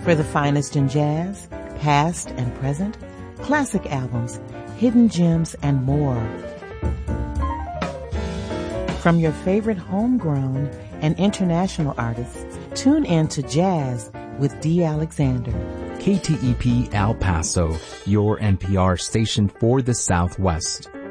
For the finest in jazz, past and present, classic albums, hidden gems, and more. From your favorite homegrown and international artists, tune in to Jazz with D. Alexander. KTEP El Paso, your NPR station for the Southwest.